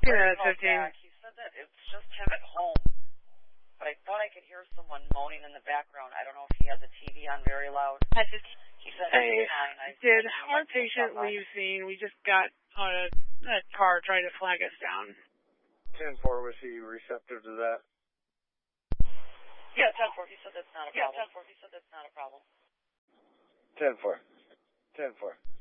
Yeah, 15. He said that it's just him at home, but I thought I could hear someone moaning in the background. I don't know if he has the TV on very loud. He said it's fine. Did our patient leave scene? We just got a car trying to flag us down. 10-4, was he receptive to that? Yeah, 10-4. He said that's not a problem. 10-4. He said that's not a problem. 10-4. 10-4.